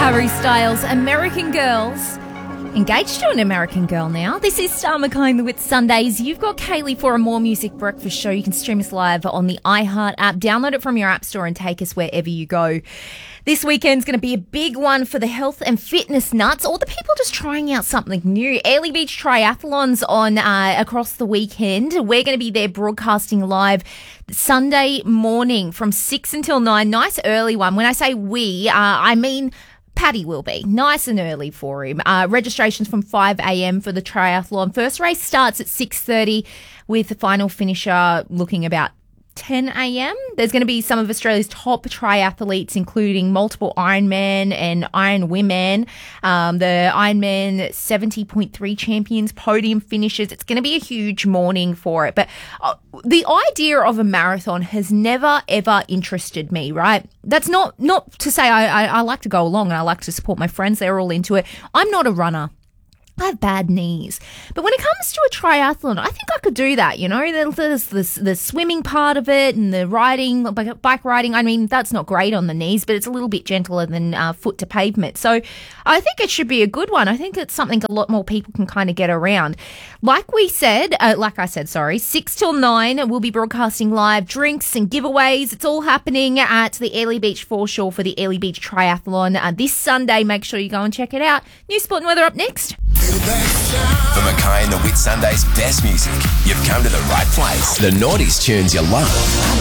Harry Styles, American Girls. Engaged to an American girl now. This is Star Mackay in the Whitsundays. You've got Kaylee for a More Music Breakfast show. You can stream us live on the iHeart app. Download it from your app store and take us wherever you go. This weekend's going to be a big one for the health and fitness nuts, or the people just trying out something new. Airlie Beach Triathlon's on across the weekend. We're going to be there broadcasting live Sunday morning from 6 until 9. Nice early one. When I say we, I mean Paddy will be. Nice and early for him. Registration's from 5 a.m. for the triathlon. First race starts at 6:30 with the final finisher looking about 10 a.m. There's going to be some of Australia's top triathletes, including multiple Ironman and Iron Women, the Ironman 70.3 champions, podium finishers. It's going to be a huge morning for it. But the idea of a marathon has never, ever interested me, right? That's not to say I like to go along and I like to support my friends. They're all into it. I'm not a runner. I have bad knees. But when it comes to a triathlon, I think I could do that, you know. There's the swimming part of it and the riding, bike riding. I mean, that's not great on the knees, but it's a little bit gentler than foot to pavement. So I think it should be a good one. I think it's something a lot more people can kind of get around. Like I said, 6 till 9, we'll be broadcasting live drinks and giveaways. It's all happening at the Airlie Beach foreshore for the Airlie Beach Triathlon this Sunday. Make sure you go and check it out. News, sport and weather up next. For Mackay and the Whitsundays' best music, you've come to the right place. The Naughties tunes you love.